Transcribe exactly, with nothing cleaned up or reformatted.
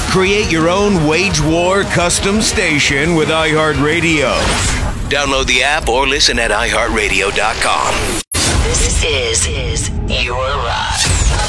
Create your own Wage War custom station with iHeartRadio. Download the app or listen at i heart radio dot com. This is, is your ride.